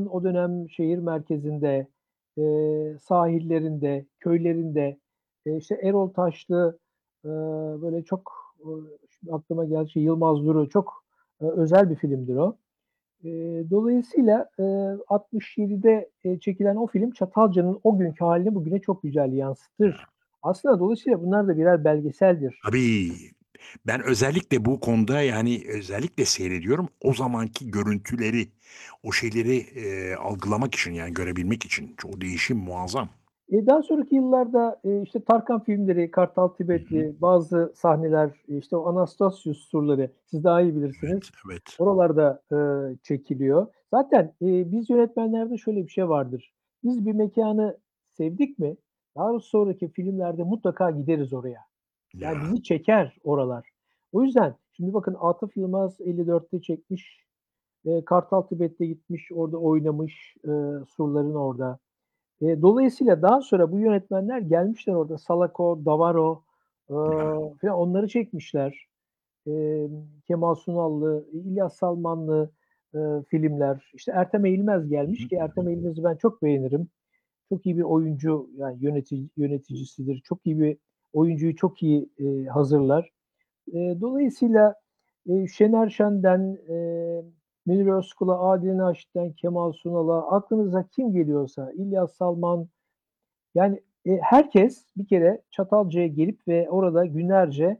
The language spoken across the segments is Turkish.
Amerika'nın o dönem şehir merkezinde, sahillerinde, köylerinde, işte Erol Taşlı, eee, böyle çok, şimdi aklıma geldi Yılmaz Duru çok, özel bir filmdir o. Dolayısıyla, 67'de, çekilen o film Çatalca'nın o günkü hâlini bugüne çok güzel yansıtır. Aslında dolayısıyla bunlar da birer belgeseldir. Tabii. Ben özellikle bu konuda, yani, özellikle seyrediyorum. O zamanki görüntüleri, o şeyleri, algılamak için, yani, görebilmek için. O değişim muazzam. Daha sonraki yıllarda, işte Tarkan filmleri, Kartal Hı hı. Tibetli, bazı sahneler, işte o Anastasius surları, siz daha iyi bilirsiniz. Evet, evet. Oralarda, çekiliyor. Zaten, biz yönetmenlerde şöyle bir şey vardır. Biz bir mekânı sevdik mi, daha sonraki filmlerde mutlaka gideriz oraya. Yani Ya. bizi çeker oralar. O yüzden şimdi bakın Atıf Yılmaz 54'te çekmiş, Kartal Tibet'te gitmiş, orada oynamış, surların orada. Dolayısıyla daha sonra bu yönetmenler gelmişler orada Salako, Davaro, Ya. filan onları çekmişler. Kemal Sunal'lı, İlyas Salmanlı, filmler. İşte Ertem Eğilmez Hı gelmiş hı. ki Hı hı. Ertem Eğilmez'i ben çok beğenirim. Çok iyi bir oyuncu, yani yöneticisidir. Çok iyi bir oyuncuyu çok iyi, hazırlar. Dolayısıyla, Şener Şen'den, Münir Özkul'a, Adile Naşit'ten Kemal Sunal'a, aklınıza kim geliyorsa, İlyas Salman, yani, herkes bir kere Çatalca'ya gelip ve orada günlerce,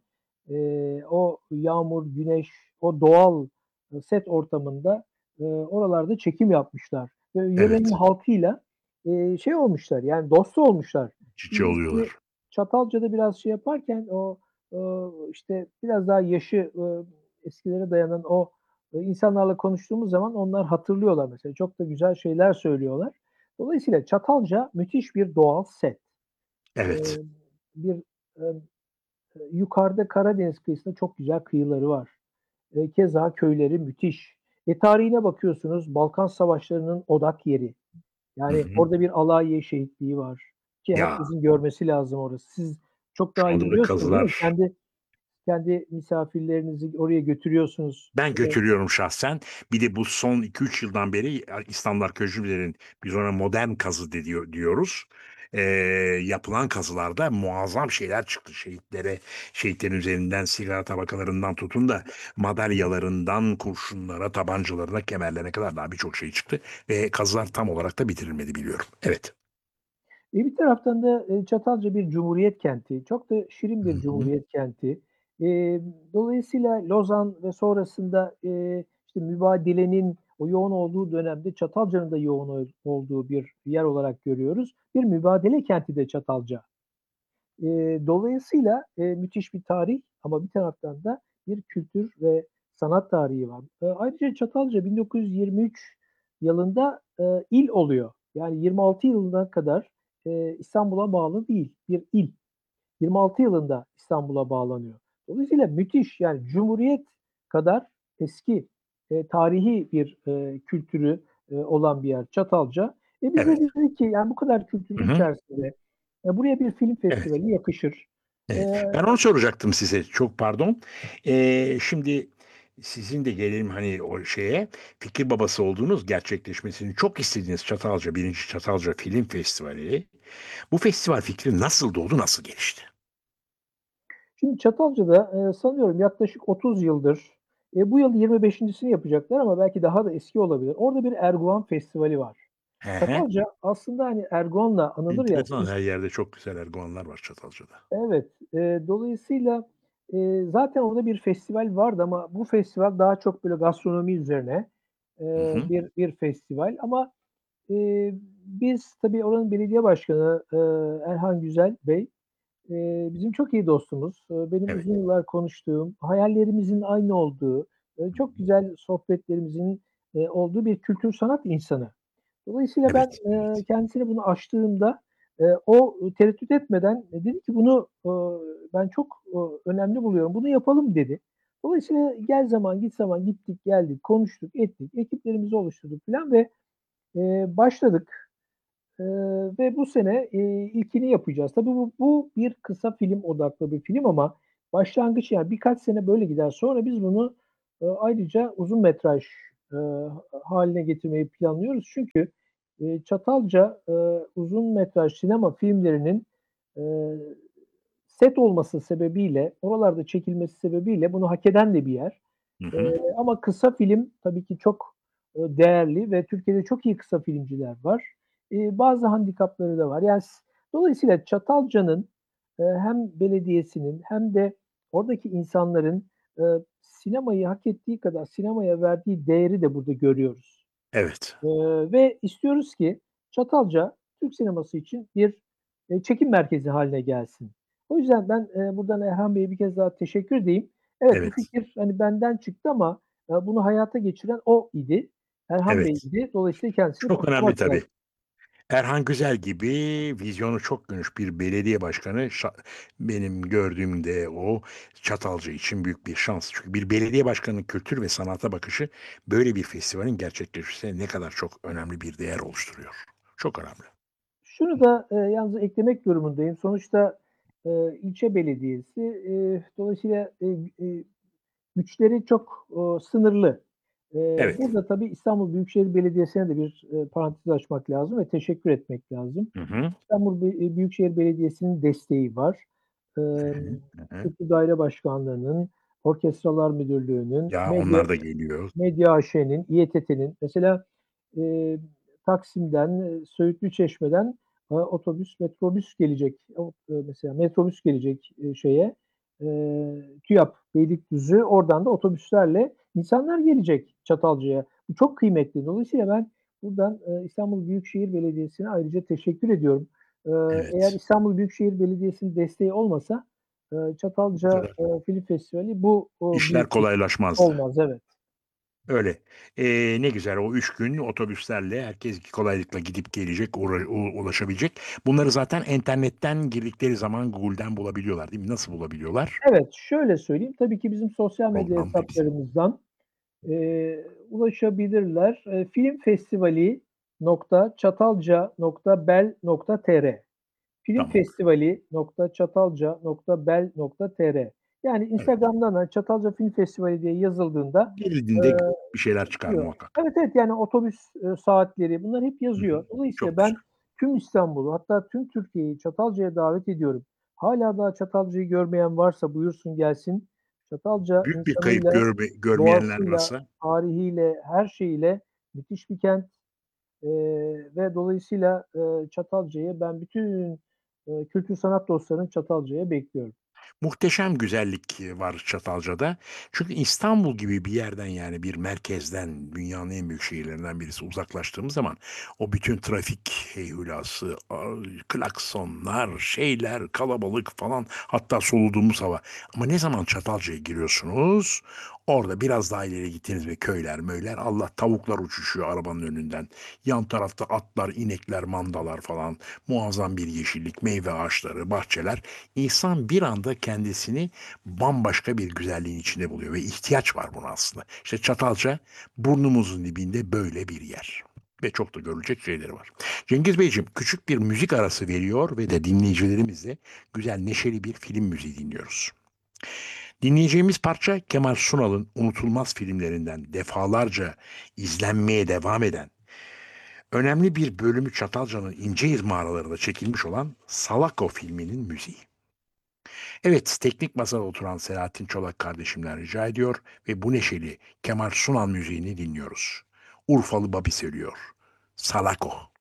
o yağmur, güneş, o doğal, set ortamında, oralarda çekim yapmışlar ve yörenin Evet. halkıyla, şey olmuşlar, yani dost olmuşlar. İç içe Şimdi biz tabii oluyorlar. Çatalca'da biraz şey yaparken o, işte, biraz daha yaşı, eskilere dayanan o, insanlarla konuştuğumuz zaman onlar hatırlıyorlar mesela. Çok da güzel şeyler söylüyorlar. Dolayısıyla Çatalca müthiş bir doğal set. Evet. Emm, bir, emm, yukarıda Karadeniz kıyısında çok güzel kıyıları var. Keza köyleri müthiş. Tarihine bakıyorsunuz, Balkan Savaşları'nın odak yeri. Hı Yani hı. orada bir Alahiye şehitliği var ki Ya, herkesin görmesi lazım orası. Siz çok daha şu iyi anda da biliyorsunuz değil mi? kazılar. Kendi misafirlerinizi oraya götürüyorsunuz. Ben götürüyorum şahsen. Bir de bu son 2-3 yıldan beri İstanbul Arkeolojimizin biz ona modern kazı diyoruz. Eee, yapılan kazılarda muazzam şeyler çıktı. Şehitlerin üzerinden sigara tabakalarından tutun da madalyalarından kurşunlara, tabancalarına, kemerlerine kadar daha birçok şey çıktı ve kazılar tam olarak da bitirilmedi biliyorum. Evet. Bir taraftan da, Çatalca bir cumhuriyet kenti. Çok da şirin Hı bir hı. cumhuriyet kenti. Dolayısıyla Lozan ve sonrasında, işte, mübadelenin o yoğun olduğu dönemde Çatalca'nın da yoğun olduğu bir yer olarak görüyoruz. Bir mübadele kenti de Çatalca. Dolayısıyla, müthiş bir tarih ama bir taraftan da bir kültür ve sanat tarihi var. Ayrıca Çatalca 1923 yılında, il oluyor. Yani 26 yılına kadar, İstanbul'a bağlı değil, bir il. 26 yılında İstanbul'a bağlanıyor. Dolayısıyla müthiş, yani Cumhuriyet kadar eski, tarihi bir, kültürü, olan bir yer Çatalca. Biz de Evet. dedik ki, yani bu kadar Hı kültürün hı. içerisinde, buraya bir film Evet. festivali yakışır. Evet. Eee Ben onu soracaktım size, çok pardon. Şimdi sizin de gelelim, hani, o şeye, fikir babası olduğunuz, gerçekleşmesini çok istediğiniz Çatalca 1. Çatalca Film Festivali. Bu festival fikri nasıl doğdu, nasıl gelişti? Şimdi Çatalca'da, sanıyorum yaklaşık 30 yıldır, bu yıl 25'incisini yapacaklar ama belki daha da eski olabilir. Orada bir Erguvan Festivali var. He he. Çatalca aslında, hani, Erguvan'la anılır ya, Enteresan, her yerde çok güzel erguvanlar var Çatalca'da. evet, dolayısıyla, zaten orada bir festival vardı ama bu festival daha çok böyle gastronomi üzerine, Hı hı. bir festival ama, biz tabii oranın belediye başkanı, Erhan Güzel Bey, bizim çok iyi dostumuz. Benim Evet. uzun yıllar konuştuğum, hayallerimizin aynı olduğu, Hı çok hı. güzel sohbetlerimizin, olduğu bir kültür sanat insanı. Dolayısıyla ben, Evet, evet. kendisine bunu açtığımda, o tereddüt etmeden, dedi ki "Bunu, ben çok, önemli buluyorum, bunu yapalım." dedi. Dolayısıyla gel zaman git zaman gittik, geldik, konuştuk, ettik, ekiplerimizi oluşturduk filan ve, başladık. Ve bu sene, ilkini yapacağız. Tabii bu bir kısa film odaklı bir film ama başlangıç yani birkaç sene böyle gider. Sonra biz bunu, ayrıca uzun metraj, hâline getirmeyi planlıyoruz. Çünkü, Çatalca, uzun metraj sinema filmlerinin, eee, set olması sebebiyle, oralarda çekilmesi sebebiyle bunu hak eden de bir yer. Hı hı. Ama kısa film tabii ki çok, değerli ve Türkiye'de çok iyi kısa filmciler var. Bazı handikapları da var. Yani dolayısıyla Çatalca'nın, hem belediyesinin hem de oradaki insanların, sinemayı hak ettiği kadar sinemaya verdiği değeri de burada görüyoruz. Evet, Ve istiyoruz ki Çatalca Türk sineması için bir, çekim merkezi hâline gelsin. O yüzden ben, buradan Erhan Bey'e bir kez daha teşekkür edeyim. Evet, bu evet. fikir, hani, benden çıktı ama, bunu hayata geçiren o idi. Erhan Evet. Bey'di. Dolayısıyla kendisini Çok önemli kutlamak tabii. lazım. Erhan Güzel gibi vizyonu çok geniş bir belediye başkanı benim gördüğüm de o Çatalca için büyük bir şans. Çünkü bir belediye başkanının kültür ve sanata bakışı böyle bir festivalin gerçekleşmesine ne kadar çok önemli bir değer oluşturuyor. Çok önemli. Şunu da, yalnız eklemek durumundayım. Sonuçta, ilçe belediyesi, dolayısıyla, güçleri çok, sınırlı. Evet. Burada tabii İstanbul Büyükşehir Belediyesi'ne de bir, parantez açmak lazım ve teşekkür etmek lazım. Hı hı. İstanbul Büyükşehir Belediyesi'nin desteği var. Hı Emm, hı. Hı hı. Kültür Daire Başkanlığı'nın, Orkestralar Müdürlüğü'nün, Ya onlar da geliyor. Medya AŞ'nin, İETT'nin mesela, eee, Taksim'den, Söğütlüçeşme'den, otobüs, metrobüs gelecek. Mesela metrobüs gelecek, şeye, TÜYAP Beylikdüzü, oradan da otobüslerle insanlar gelecek Çatalca'ya. Bu çok kıymetli. Dolayısıyla ben buradan, İstanbul Büyükşehir Belediyesi'ne ayrıca teşekkür ediyorum. Eğer Evet. İstanbul Büyükşehir Belediyesi'nin desteği olmasa, Bu Çatalca, kadar. Film Festivali bu, İşler büyüklükte kolaylaşmazdı. olmaz. Evet. Öyle. Ne güzel o 3 gün otobüslerle herkes kolaylıkla gidip gelecek, ulaşabilecek. Bunları zaten internetten girdikleri zaman Google'den bulabiliyorlar, değil mi? Nasıl bulabiliyorlar? Evet, şöyle söyleyeyim, tabii ki bizim sosyal medya Yoldan da bize. hesaplarımızdan, ulaşabilirler. Filmfestivali.çatalca.bel.tr Tamam. filmfestivali.çatalca.bel.tr Yani Evet. Instagram'dan da Çatalca Film Festivali diye yazıldığında, Girildiğinde eee, bir şeyler çıkar çıkıyor. muhakkak. Evet, evet, yani otobüs, saatleri bunlar hep Hı hı. yazıyor. Çok Dolayısıyla güzel. ben tüm İstanbul'u hatta tüm Türkiye'yi Çatalca'ya davet ediyorum. Hâlâ daha Çatalca'yı görmeyen varsa buyursun gelsin. Çatalca Büyük bir kayıp insanıyla, görmeyenler doğasıyla, varsa tarihiyle, her şeyiyle müthiş bir kent, ve dolayısıyla, Çatalca'yı ben bütün, kültür sanat dostlarını Çatalca'ya bekliyorum. muhteşem güzellik, var Çatalca'da. Çünkü İstanbul gibi bir yerden, yani, bir merkezden, dünyanın en büyük şehirlerinden birisi uzaklaştığımız zaman o bütün trafik heyhulası, klaksonlar, şeyler, kalabalık falan, hatta soluduğumuz hava. Ama ne zaman Çatalca'ya giriyorsunuz, orada biraz daha ileri gittiniz mi köyler möyler, Allah, tavuklar uçuşuyor arabanın önünden. Yan tarafta atlar, inekler, mandalar falan, muazzam bir yeşillik, meyve ağaçları, bahçeler. İnsan bir anda kendisini bambaşka bir güzelliğin içinde buluyor ve ihtiyaç var buna aslında. İşte Çatalca burnumuzun dibinde böyle bir yer ve çok da görülecek şeyleri var. Cengiz Beyciğim küçük bir müzik arası veriyor ve de dinleyicilerimizle güzel neşeli bir film müziği dinliyoruz. Dinleyeceğimiz parça Kemal Sunal'ın unutulmaz filmlerinden defalarca izlenmeye devam eden önemli bir bölümü Çatalca'nın İnceyiz mağaralarında çekilmiş olan Salako filminin müziği. Evet, teknik masada oturan Selahattin Çolak kardeşimden rica ediyor ve bu neşeli Kemal Sunal müziğini dinliyoruz. Urfalı Babi söylüyor. Salako.